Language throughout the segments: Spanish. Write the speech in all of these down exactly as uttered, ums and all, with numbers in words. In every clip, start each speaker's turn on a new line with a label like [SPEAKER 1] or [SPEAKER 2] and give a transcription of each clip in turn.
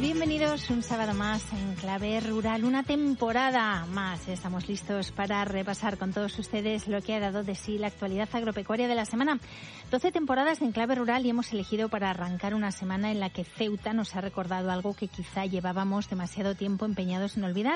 [SPEAKER 1] Bienvenidos un sábado más en Clave Rural, una temporada más. Estamos listos para repasar con todos ustedes lo que ha dado de sí la actualidad agropecuaria de la semana. doce temporadas en Clave Rural y hemos elegido para arrancar una semana en la que Ceuta nos ha recordado algo que quizá llevábamos demasiado tiempo empeñados en olvidar.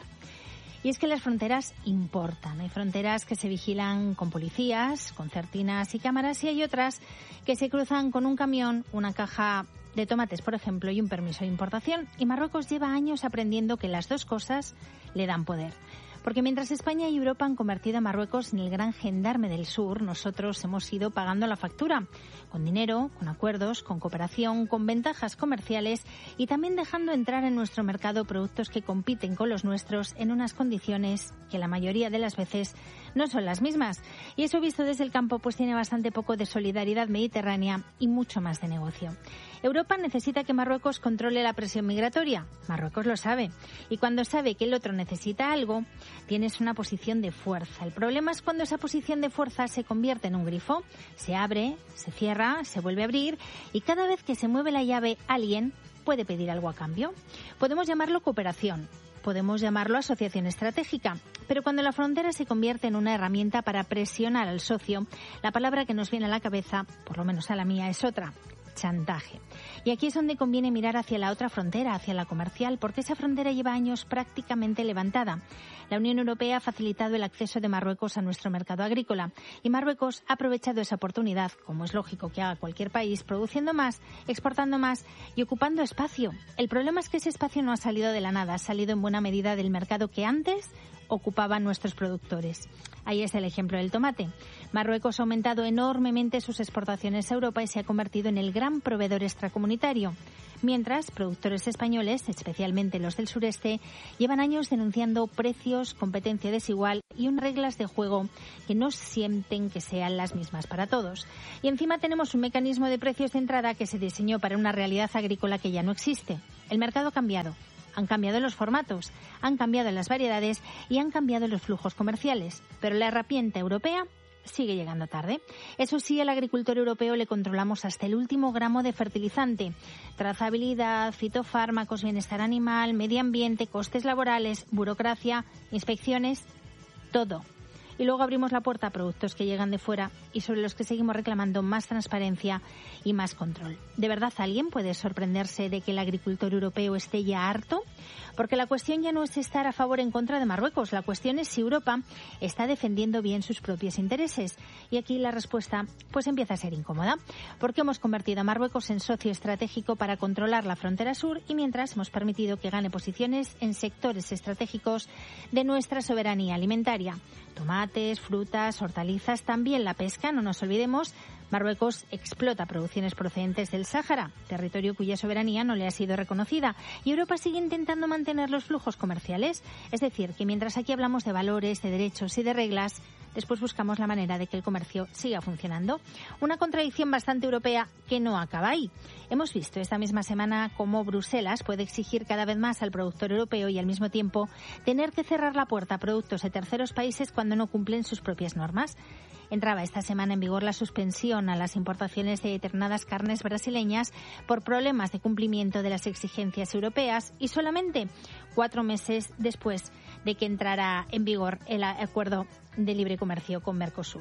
[SPEAKER 1] Y es que las fronteras importan. Hay fronteras que se vigilan con policías, con concertinas y cámaras, y hay otras que se cruzan con un camión, una caja de tomates, por ejemplo, y un permiso de importación. Y Marruecos lleva años aprendiendo que las dos cosas le dan poder. Porque mientras España y Europa han convertido a Marruecos en el gran gendarme del sur, nosotros hemos ido pagando la factura. Con dinero, con acuerdos, con cooperación, con ventajas comerciales y también dejando entrar en nuestro mercado productos que compiten con los nuestros en unas condiciones que la mayoría de las veces no son las mismas. Y eso visto desde el campo pues tiene bastante poco de solidaridad mediterránea y mucho más de negocio. Europa necesita que Marruecos controle la presión migratoria. Marruecos lo sabe. Y cuando sabe que el otro necesita algo, tienes una posición de fuerza. El problema es cuando esa posición de fuerza se convierte en un grifo, se abre, se cierra, se vuelve a abrir y cada vez que se mueve la llave alguien puede pedir algo a cambio. Podemos llamarlo cooperación. Podemos llamarlo asociación estratégica, pero cuando la frontera se convierte en una herramienta para presionar al socio, la palabra que nos viene a la cabeza, por lo menos a la mía, es otra: chantaje. Y aquí es donde conviene mirar hacia la otra frontera, hacia la comercial, porque esa frontera lleva años prácticamente levantada. La Unión Europea ha facilitado el acceso de Marruecos a nuestro mercado agrícola y Marruecos ha aprovechado esa oportunidad, como es lógico que haga cualquier país, produciendo más, exportando más y ocupando espacio. El problema es que ese espacio no ha salido de la nada, ha salido en buena medida del mercado que antes ocupaban nuestros productores. Ahí es el ejemplo del tomate. Marruecos ha aumentado enormemente sus exportaciones a Europa y se ha convertido en el gran proveedor extracomunitario. Mientras, productores españoles, especialmente los del sureste, llevan años denunciando precios, competencia desigual y unas reglas de juego que no sienten que sean las mismas para todos. Y encima tenemos un mecanismo de precios de entrada que se diseñó para una realidad agrícola que ya no existe. El mercado ha cambiado. Han cambiado los formatos, han cambiado las variedades y han cambiado los flujos comerciales. Pero la herramienta europea sigue llegando tarde. Eso sí, al agricultor europeo le controlamos hasta el último gramo de fertilizante. Trazabilidad, fitofármacos, bienestar animal, medio ambiente, costes laborales, burocracia, inspecciones, todo. Y luego abrimos la puerta a productos que llegan de fuera y sobre los que seguimos reclamando más transparencia y más control. ¿De verdad alguien puede sorprenderse de que el agricultor europeo esté ya harto? Porque la cuestión ya no es estar a favor o en contra de Marruecos. La cuestión es si Europa está defendiendo bien sus propios intereses. Y aquí la respuesta pues empieza a ser incómoda. Porque hemos convertido a Marruecos en socio estratégico para controlar la frontera sur y mientras hemos permitido que gane posiciones en sectores estratégicos de nuestra soberanía alimentaria. Tomates, frutas, hortalizas, también la pesca, no nos olvidemos. Marruecos explota producciones procedentes del Sáhara, territorio cuya soberanía no le ha sido reconocida, y Europa sigue intentando mantener los flujos comerciales. Es decir, que mientras aquí hablamos de valores, de derechos y de reglas, después buscamos la manera de que el comercio siga funcionando. Una contradicción bastante europea que no acaba ahí. Hemos visto esta misma semana cómo Bruselas puede exigir cada vez más al productor europeo y al mismo tiempo tener que cerrar la puerta a productos de terceros países cuando no cumplen sus propias normas. Entraba esta semana en vigor la suspensión a las importaciones de determinadas carnes brasileñas por problemas de cumplimiento de las exigencias europeas y solamente cuatro meses después de que entrara en vigor el acuerdo de libre comercio con Mercosur.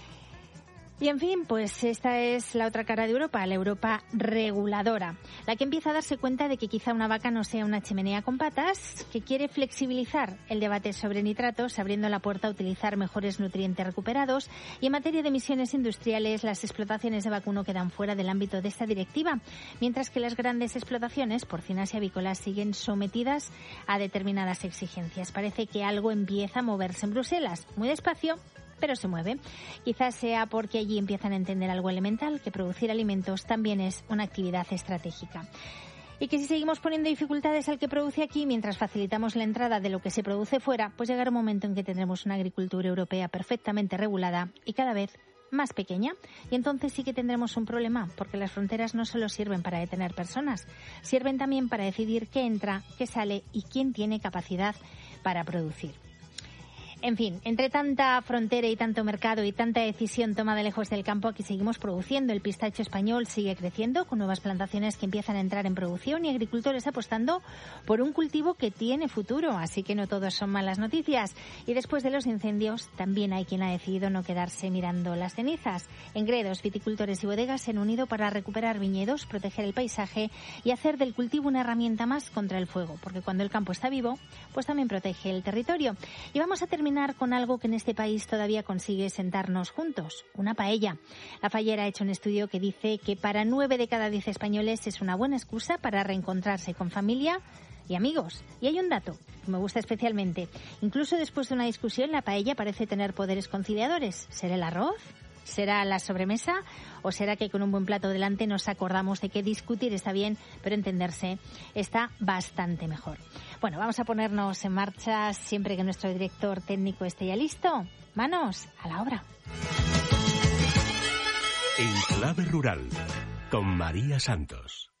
[SPEAKER 1] Y en fin, pues esta es la otra cara de Europa, la Europa reguladora, la que empieza a darse cuenta de que quizá una vaca no sea una chimenea con patas, que quiere flexibilizar el debate sobre nitratos, abriendo la puerta a utilizar mejores nutrientes recuperados, y en materia de emisiones industriales, las explotaciones de vacuno quedan fuera del ámbito de esta directiva, mientras que las grandes explotaciones porcinas y avícolas siguen sometidas a determinadas exigencias. Parece que algo empieza a moverse en Bruselas, muy despacio, pero se mueve. Quizás sea porque allí empiezan a entender algo elemental, que producir alimentos también es una actividad estratégica. Y que si seguimos poniendo dificultades al que produce aquí, mientras facilitamos la entrada de lo que se produce fuera, pues llegará un momento en que tendremos una agricultura europea perfectamente regulada y cada vez más pequeña. Y entonces sí que tendremos un problema, porque las fronteras no solo sirven para detener personas, sirven también para decidir qué entra, qué sale y quién tiene capacidad para producir. En fin, entre tanta frontera y tanto mercado y tanta decisión tomada lejos del campo, aquí seguimos produciendo. El pistacho español sigue creciendo con nuevas plantaciones que empiezan a entrar en producción y agricultores apostando por un cultivo que tiene futuro. Así que no todos son malas noticias. Y después de los incendios, también hay quien ha decidido no quedarse mirando las cenizas. En Gredos, viticultores y bodegas se han unido para recuperar viñedos, proteger el paisaje y hacer del cultivo una herramienta más contra el fuego. Porque cuando el campo está vivo, pues también protege el territorio. Y vamos a terminar con algo que en este país todavía consigue sentarnos juntos, una paella. La Fallera ha hecho un estudio que dice que para nueve de cada diez españoles es una buena excusa para reencontrarse con familia y amigos. Y hay un dato que me gusta especialmente. Incluso después de una discusión, la paella parece tener poderes conciliadores. ¿Será el arroz? ¿Será la sobremesa? ¿O será que con un buen plato delante nos acordamos de que discutir está bien, pero entenderse está bastante mejor? Bueno, vamos a ponernos en marcha siempre que nuestro director técnico esté ya listo. Manos a la obra.
[SPEAKER 2] En Clave Rural, con María Santos.